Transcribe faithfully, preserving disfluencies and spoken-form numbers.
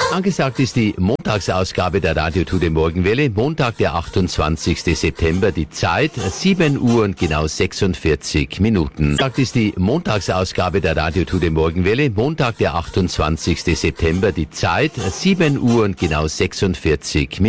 Angesagt ist die Montagsausgabe der Radio To The Morgenwelle. Montag, der achtundzwanzigste September, die Zeit sieben Uhr und genau sechsundvierzig Minuten. Angesagt ist die Montagsausgabe der Radio To The Morgenwelle. Montag, der achtundzwanzigste September, die Zeit sieben Uhr und genau sechsundvierzig Minuten.